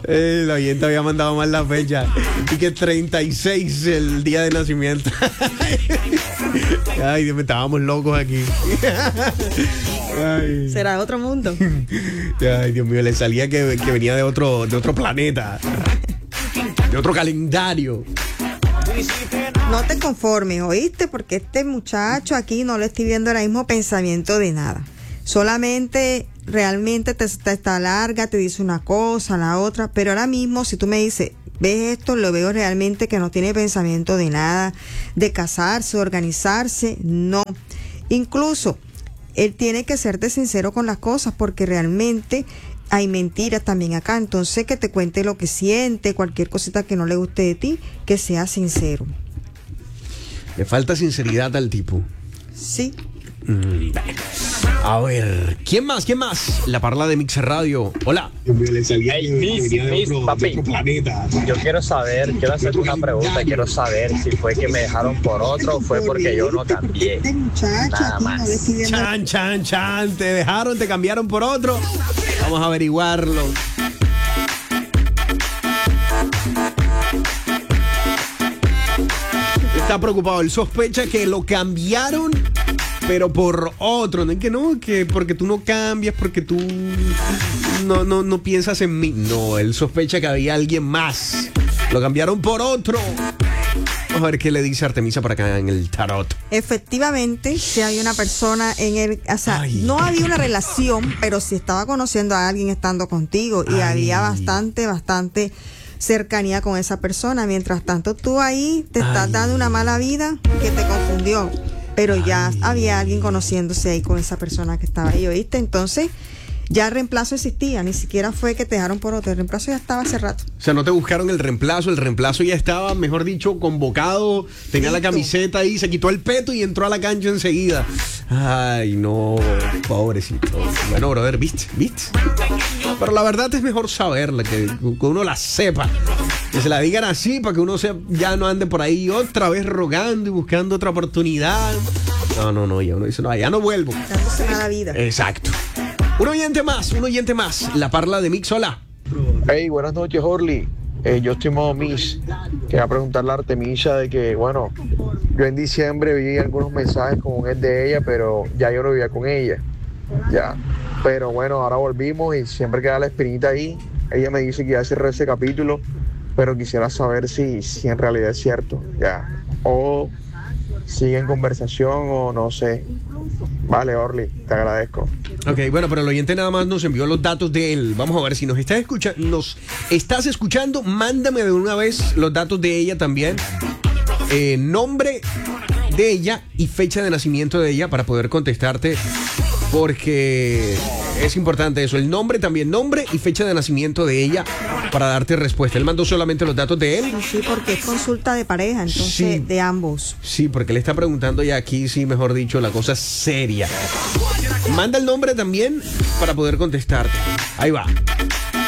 El oyente había mandado mal la fecha. Y que 36 el día de nacimiento. Ay, Dios, estábamos locos aquí. Ay. ¿Será otro mundo? Ay, Dios mío, le salía que venía de otro planeta. De otro calendario. No te conformes, ¿oíste? Porque este muchacho aquí no le estoy viendo el mismo pensamiento de nada. Solamente, realmente te está larga, te dice una cosa, la otra, pero ahora mismo si tú me dices, ves esto, lo veo realmente que no tiene pensamiento de nada, de casarse, organizarse, no. Incluso, él tiene que serte sincero con las cosas porque realmente hay mentiras también acá. Entonces, que te cuente lo que siente, cualquier cosita que no le guste de ti, que sea sincero. Le falta sinceridad al tipo. Sí. A ver, ¿quién más? La parla de Mix Radio. Hola. Hey, papi, yo quiero hacerte una pregunta. Quiero saber si fue que me dejaron por otro o fue porque yo no cambié. Nada más. Chan. Te dejaron, te cambiaron por otro. Vamos a averiguarlo. Está preocupado. Él sospecha que lo cambiaron, pero por otro. Que porque tú no cambias, porque tú no piensas en mí. No, él sospecha que había alguien más. Lo cambiaron por otro. Vamos a ver qué le dice Artemisa para acá en el tarot. Efectivamente, si hay una persona en el... O sea, no había una relación, pero si estaba conociendo a alguien estando contigo y había bastante cercanía con esa persona. Mientras tanto, tú ahí te estás dando una mala vida que te confundió. Pero ya había alguien conociéndose ahí con esa persona que estaba ahí, ¿oíste? Entonces, ya el reemplazo existía, ni siquiera fue que te dejaron por otro, el reemplazo ya estaba hace rato. O sea, no te buscaron el reemplazo ya estaba, mejor dicho, convocado, tenía la camiseta ahí, se quitó el peto y entró a la cancha enseguida. Ay, no, pobrecito. Bueno, brother, ¿viste? Pero la verdad es mejor saberla, que uno la sepa. Que se la digan así para que uno ya no ande por ahí otra vez rogando y buscando otra oportunidad. No, ya uno dice, no, ya no vuelvo. Dándose mala vida. Exacto. Un oyente más. La parla de Mix, hola. Hey, buenas noches, Orly. Yo estoy modo Miss. Quería preguntarle a Artemisa de que, bueno, yo en diciembre vi algunos mensajes con un ex de ella, pero ya yo no vivía con ella. Ya. Pero bueno, ahora volvimos y siempre queda la espinita ahí. Ella me dice que ya cerró ese capítulo, pero quisiera saber si en realidad es cierto. Ya. O sigue en conversación o no sé. Vale, Orly, te agradezco. Ok, bueno, pero el oyente nada más nos envió los datos de él. Vamos a ver si nos estás escuchando, mándame de una vez los datos de ella también. Nombre de ella y fecha de nacimiento de ella para poder contestarte, porque es importante eso. El nombre también, nombre y fecha de nacimiento de ella para darte respuesta. Él mandó solamente los datos de él. Sí, porque es consulta de pareja, entonces sí, de ambos. Sí, porque le está preguntando ya aquí, sí, mejor dicho, la cosa es seria. Manda el nombre también para poder contestarte. Ahí va.